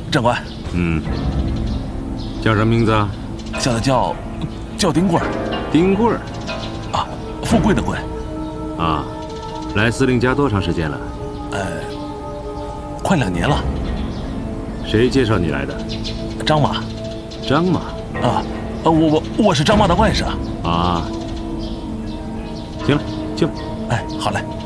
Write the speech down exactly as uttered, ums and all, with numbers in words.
长官。 嗯，叫什么名字啊？ 叫他叫叫丁贵儿。 丁贵儿， 啊，富贵的贵。 啊，来司令家多长时间了？ 呃，快两年了。 谁介绍你来的？ 张马。 张马。 啊，呃，我我我是张马的外甥。 啊，行了，就， 哎，好嘞。